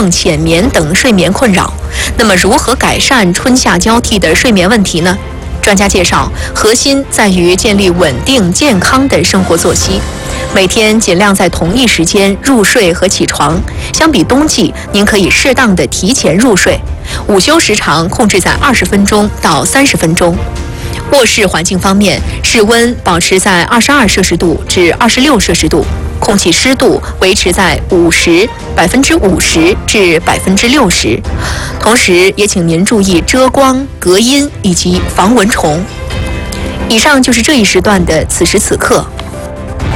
梦、浅眠等睡眠困扰。那么，如何改善春夏交替的睡眠问题呢？专家介绍，核心在于建立稳定健康的生活作息，每天尽量在同一时间入睡和起床。相比冬季，您可以适当的提前入睡，午休时长控制在20分钟到30分钟。卧室环境方面，室温保持在22摄氏度至26摄氏度，空气湿度维持在50%至60%，同时也请您注意遮光、隔音以及防蚊虫。以上就是这一时段的此时此刻。